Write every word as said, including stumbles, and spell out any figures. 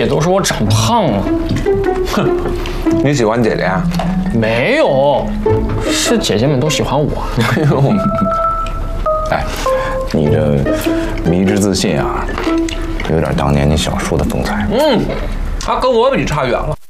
也都是我长胖了。 哼，你喜欢姐姐啊？ 没有，是姐姐们都喜欢我。 哎呦，哎，你这迷之自信啊，有点当年你小叔的风采。 嗯，他跟我比差远了。